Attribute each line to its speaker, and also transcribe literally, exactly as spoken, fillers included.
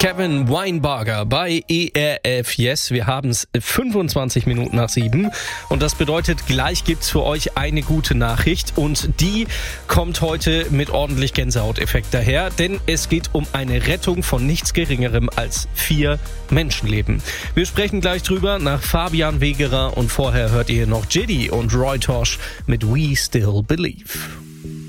Speaker 1: Kevin Weinberger bei E R F Yes. Wir haben es fünfundzwanzig Minuten nach sieben und das bedeutet, gleich gibt's für euch eine gute Nachricht und die kommt heute mit ordentlich Gänsehauteffekt daher, denn es geht um eine Rettung von nichts Geringerem als vier Menschenleben. Wir sprechen gleich drüber nach Fabian Wegerer und vorher hört ihr noch Jiddy und Roy Tosh mit We Still Believe.